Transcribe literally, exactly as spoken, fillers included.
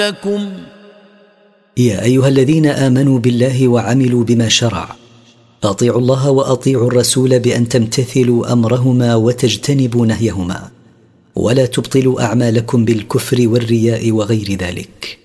لكم. يا أيها الذين آمنوا بالله وعملوا بما شرع، أطيعوا الله وأطيعوا الرسول بأن تمتثلوا أمرهما وتجتنبوا نهيهما، ولا تبطلوا أعمالكم بالكفر والرياء وغير ذلك.